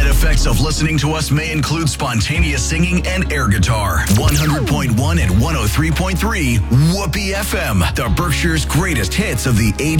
Side effects of listening to us may include spontaneous singing and air guitar. 100.1 and 103.3 Whoopee FM, the Berkshire's greatest hits of the 80s.